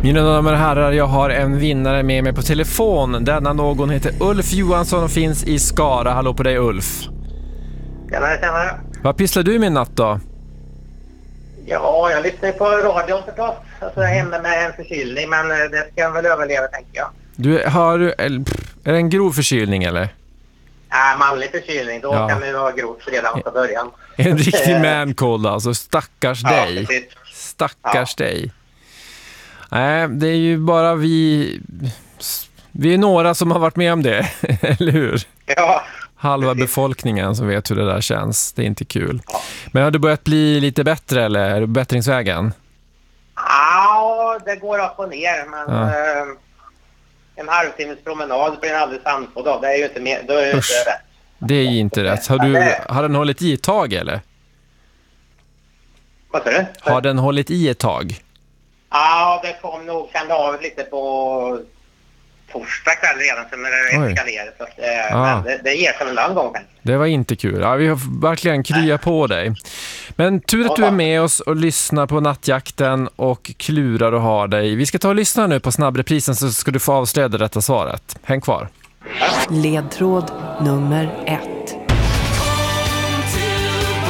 Mina damer och herrar, jag har en vinnare med mig på telefon. Denna någon heter Ulf Johansson och finns i Skara. Hallå på dig, Ulf. Tjänare. Vad pysslar du med natt då? Ja, jag lyssnar på radion förstås. Alltså jag är hemma med en förkylning, men det ska jag väl överleva, tänker jag. Är det en grov förkylning eller? Manlig förkylning, då kan det ju vara grovt redan från början. En riktig man-cold alltså, stackars dig. Precis. Stackars dig. Nej, det är ju bara vi är några som har varit med om det, eller hur? Ja. Halva befolkningen som vet hur det där känns. Det är inte kul. Ja. Men har du börjat bli lite bättre eller är du på bättringsvägen? Ja, det går upp och ner. Men en halvtimmes promenad blir en alldeles andfådd av. Det är ju inte mer, då är det inte rätt. Det är inte rätt. Har den hållit i ett tag eller? Vad sa du? Har den hållit i ett tag? Ja, det kom nog, kände av lite på torsdag kväll redan som det eskalerade. Så men det ger sig en annan gång. Det var inte kul. Ja, vi har verkligen kryat på dig. Men tur att du är med oss och lyssnar på Nattjakten och klurar och har dig. Vi ska ta och lyssna nu på snabbreprisen så ska du få avslöja det rätta svaret. Häng kvar. Ledtråd nummer 1.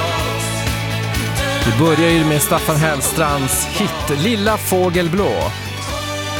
Vi börjar ju med Staffan Hellstrands hit Lilla fågelblå.